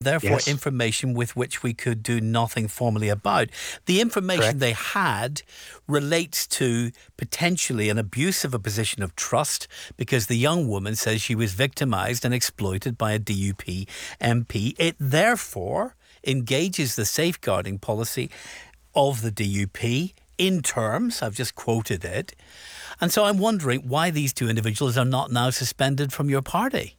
therefore Yes. information with which we could do nothing formally about. The information Correct. they had relates to potentially an abuse of a position of trust because the young woman says she was victimised and exploited by a DUP MP. It therefore engages the safeguarding policy of the DUP in terms, I've just quoted it. And so I'm wondering why these two individuals are not now suspended from your party.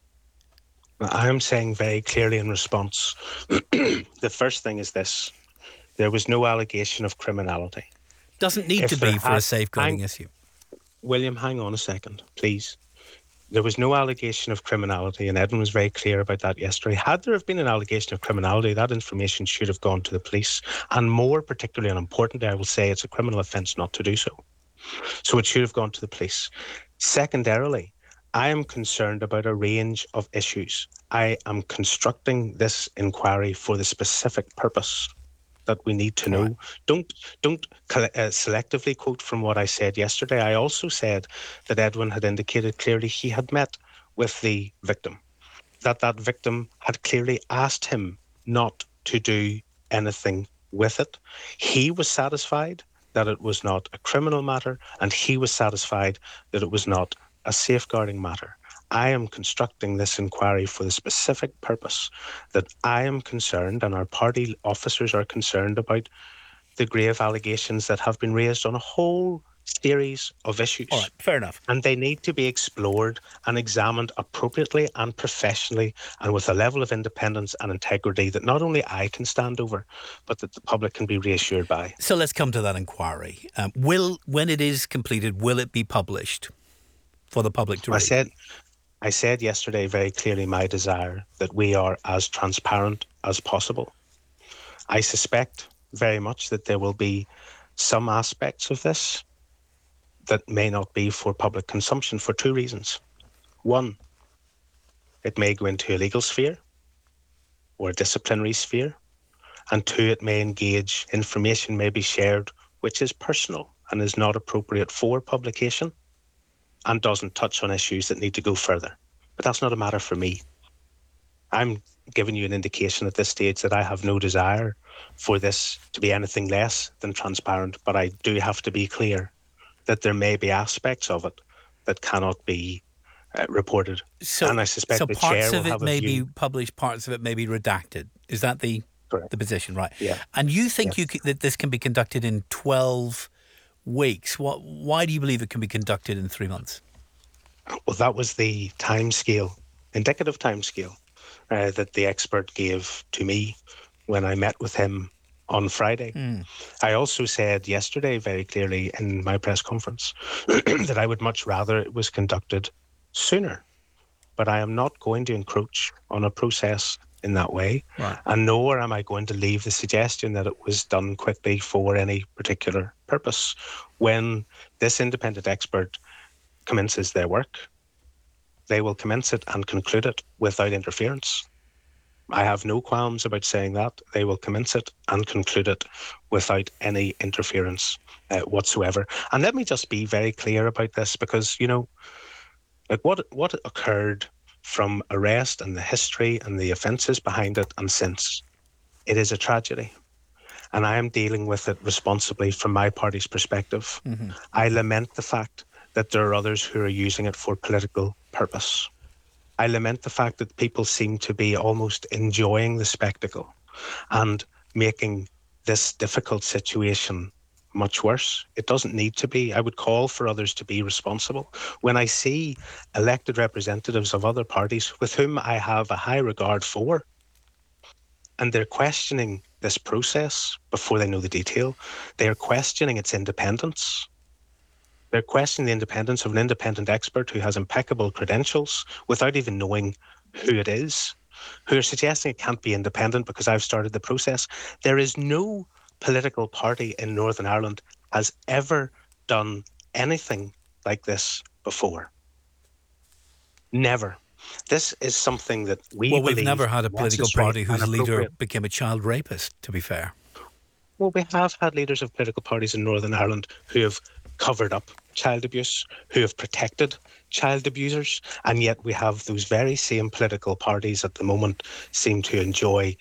I am saying very clearly in response, the first thing is this. There was no allegation of criminality. Doesn't need to If there be for a had, safeguarding issue. William, hang on a second, please. There was no allegation of criminality, and Edwin was very clear about that yesterday. Had there have been an allegation of criminality, that information should have gone to the police. And more particularly and importantly, I will say it's a criminal offence not to do so. So it should have gone to the police. Secondarily, I am concerned about a range of issues. I am constructing this inquiry for the specific purpose that we need to know. Right. Don't selectively quote from what I said yesterday. I also said that Edwin had indicated clearly he had met with the victim, that victim had clearly asked him not to do anything with it. He was satisfied that it was not a criminal matter, and he was satisfied that it was not a safeguarding matter. I am constructing this inquiry for the specific purpose that I am concerned, and our party officers are concerned about, the grave allegations that have been raised on a whole series of issues. All right, fair enough. And they need to be explored and examined appropriately and professionally and with a level of independence and integrity that not only I can stand over, but that the public can be reassured by. So let's come to that inquiry. When it is completed, will it be published for the public to read? I said yesterday very clearly my desire that we are as transparent as possible. I suspect very much that there will be some aspects of this that may not be for public consumption for two reasons. One, it may go into a legal sphere or a disciplinary sphere. And two, it may engage, information may be shared which is personal and is not appropriate for publication and doesn't touch on issues that need to go further. But that's not a matter for me. I'm giving you an indication at this stage that I have no desire for this to be anything less than transparent, but I do have to be clear that there may be aspects of it that cannot be reported. And I suspect the chair will have a view. So parts of it may be published, parts of it may be redacted. Is that the position, right? Yeah. And you think that this can be conducted in 12 weeks? Why do you believe it can be conducted in 3 months? Well, that was the timescale, indicative timescale that the expert gave to me when I met with him on Friday. I also said yesterday very clearly in my press conference that I would much rather it was conducted sooner. But I am not going to encroach on a process in that way. Right. And nor am I going to leave the suggestion that it was done quickly for any particular purpose. When this independent expert commences their work, they will commence it and conclude it without interference. I have no qualms about saying that. They will commence it and conclude it without any interference whatsoever. And let me just be very clear about this, because, you know, like what occurred from arrest and the history and the offences behind it and since, it is a tragedy. And I am dealing with it responsibly from my party's perspective. Mm-hmm. I lament the fact that there are others who are using it for political purpose. I lament the fact that people seem to be almost enjoying the spectacle and making this difficult situation much worse. It doesn't need to be. I would call for others to be responsible. When I see elected representatives of other parties with whom I have a high regard for, and they're questioning this process before they know the detail, they're questioning its independence. They're questioning the independence of an independent expert who has impeccable credentials without even knowing who it is, who are suggesting it can't be independent because I've started the process. There is no political party in Northern Ireland has ever done anything like this before. Never. This is something that we've never had a political party whose leader became a child rapist, to be fair. Well, we have had leaders of political parties in Northern Ireland who have covered up child abuse, who have protected child abusers, and yet we have those very same political parties at the moment seem to enjoy